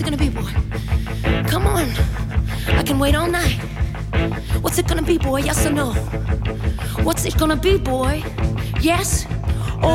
it gonna be, boy? Come on. I can wait all night. What's it gonna be, boy? Yes or no? What's it gonna be, boy? Yes